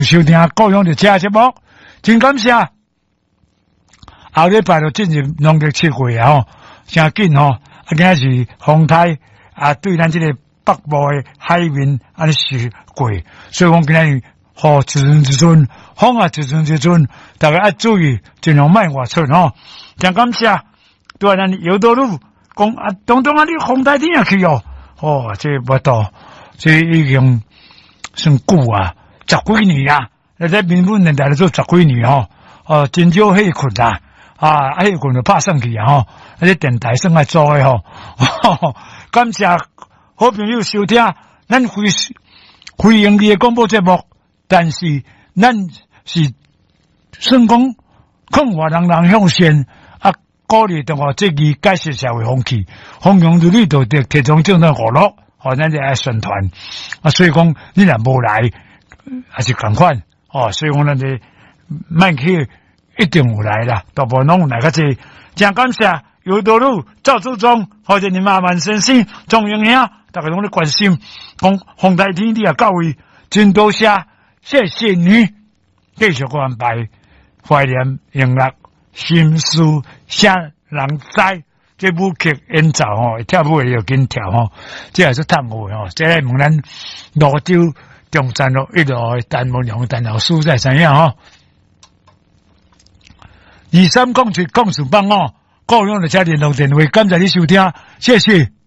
收听各样的车节目，真感谢。后礼拜就进入农历7月啊，真紧吼，今仔是风台对咱这个北部的海面安尼是过，所以讲今仔日雨一阵一阵，风一阵一阵，大家要注意，尽量莫外出吼。真感谢，对咱有道路讲当你风台顶去哦，这无到，这已经算久啊。10几年啊，在民国年代来做10几年真少戏群啦，戏群就拍算去啊这电台算爱做的感谢好朋友收听咱非盈利的广播节目，但是咱是算讲劝活人向善鼓励同学积极改善社会风气，弘扬如理道德，提倡正当娱乐，咱就爱宣传所以讲你若无来。还是同款所以讲咱这慢去一定有来啦，大部分拢有来个济，真感谢有道路赵祖宗或者你妈妈先生钟英兄，大家拢咧关心，讲风台天地到位，真多谢你，继续安排怀念永乐心思啥人知，这舞曲演奏跳舞也要紧跳这也是探好这来问咱罗州中山路1路的陈文良陈老师在怎样2307讲事帮各样的家联络电话，感谢你收听，谢谢。